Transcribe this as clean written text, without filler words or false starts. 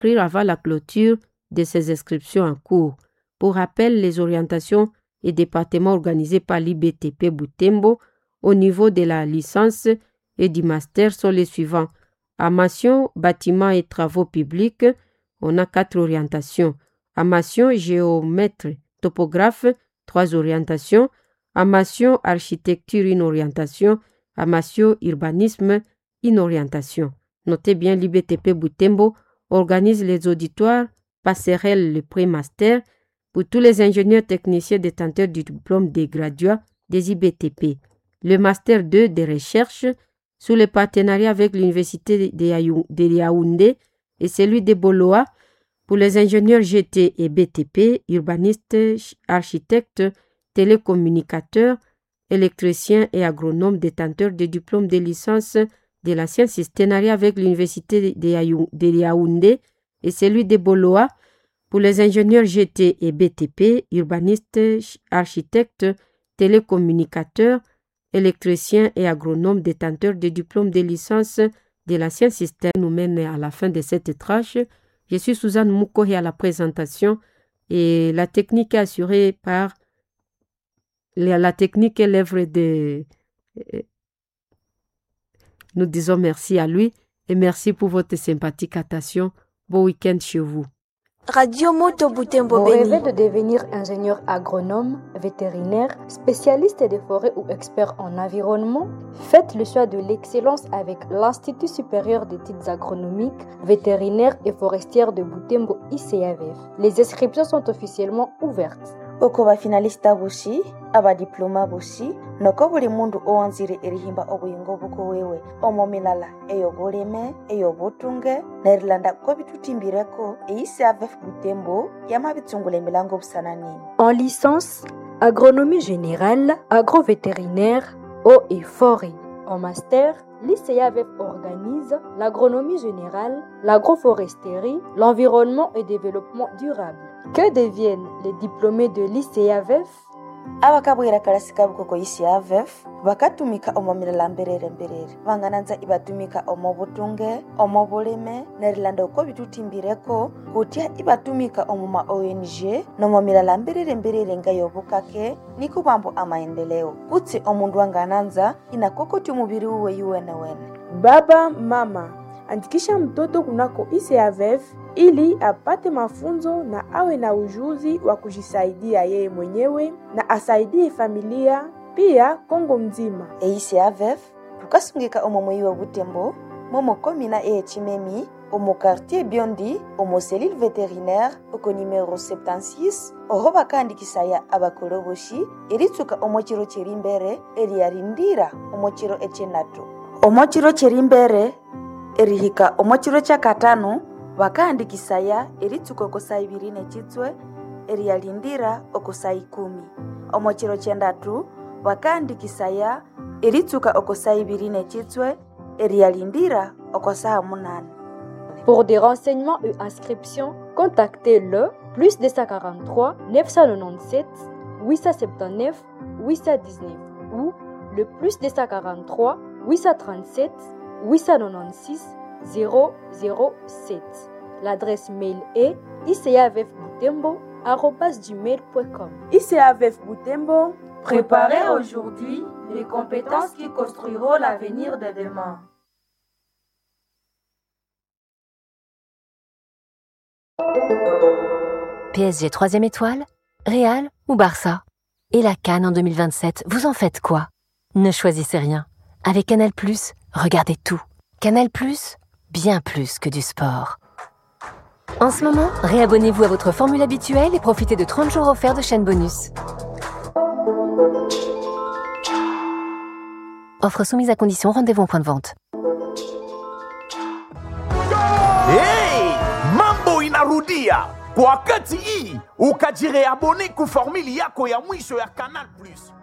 s'inscrire avant la clôture de ces inscriptions en cours. Pour rappel, les orientations et départements organisés par l'IBTP Butembo au niveau de la licence et du master sont les suivants. Amation, bâtiments et travaux publics, on a 4 orientations. Amation, géomètre, topographe, 3 orientations. Amation, architecture, une orientation. Amation, urbanisme, une orientation. Notez bien, l'IBTP Butembo organise les auditoires passerelles le pré-master pour tous les ingénieurs techniciens détenteurs du diplôme des graduats des IBTP. Le master 2 de recherche sous le partenariat avec l'université de Yaoundé et celui de Boloa pour les ingénieurs GT et BTP, urbanistes, architectes, télécommunicateurs, électriciens et agronomes détenteurs de diplômes de licence de la science systématique avec l'université de Yaoundé et celui de Boloa pour les ingénieurs GT et BTP, urbanistes, architectes, télécommunicateurs, électriciens et agronomes détenteurs de diplômes de licence de la science système nous mène à la fin de cette tranche. Je suis Suzanne Moukohi à la présentation et la technique est assurée par la technique est l'œuvre de... Nous disons merci à lui et merci pour votre sympathique attention. Bon week-end chez vous. Radio Moto Butembo Vous Beni. rêvez de devenir ingénieur agronome, vétérinaire, spécialiste des forêts ou expert en environnement? Faites le choix de l'excellence avec l'Institut supérieur d'études agronomiques, vétérinaires et forestières de Butembo ICAVF. Les inscriptions sont officiellement ouvertes. Oko bafinalista bushi abadiploma bushi noko buli mundu owanzire erihimba obuyingo buko wewe omomilala eyoboleme eyobotunge nerilanda ko bitutimbireko ICAVF Butembo yamabitsungula emilango busananini. En licence, agronomie générale, agrovétérinaire, eau et forêt. En master, l'ICAVF organise l'agronomie générale, l'agroforesterie, l'environnement et développement durable. Que deviennent les diplômés de l'ICAVF? Abakabwera karasika bukoko ICAVF bakatumika omomilala mberere vangananza ibatumika omobutunge omobuleme nerilanda uko bitutimbireko kutia ibatumika omoma ONG nomomilala mberere ngayobukake nikubambo amaendeleo kutsi omundu wangananza inakokoti umubiri uwe yuwenewene. Baba, mama, andikisha mtoto kunako ICAVF ili apate mafunzo na awe na ujuzi wa kujisaidia yeye mwenyewe na asaidie familia pia Kongo mzima. ICAVF tukasungika omomwe wa Butembo momo komina chimemi omo quartier Biondi omo cellule vétérinaire oko numéro 76 oroba kandi kisaya abakoloboshi eritsuka omo chiro cherimbere eriyarindira omo chiro echenatu omo chiro cherimbere erihika omo chiro chakatano vakaandikisaya eritsuka okosai 2 nechitswe eriyalindira okosai 10 omo chiro chendatu vakaandikisaya eritsuka okosai 2 nechitswe eriyalindira okosaa 8. Pour des renseignements et inscriptions, contactez le +243 997 879 819 ou le +243 837 896 007. L'adresse mail est icavfbutembo@gmail.com. ICAVF Butembo, Préparez aujourd'hui les compétences qui construiront l'avenir de demain. PSG 3e étoile, Real ou Barça? Et la CAN en 2027, vous en faites quoi? Ne choisissez rien. Avec Canal+, regardez tout. Canal+, bien plus que du sport. En ce moment, réabonnez-vous à votre formule habituelle et profitez de 30 jours offerts de chaîne bonus. Offre soumise à condition, rendez-vous en point de vente. Hey! Mambo inarudia! Kwa wakati hii, ukajireabone ku formili yako ya mwisho ya Canal+.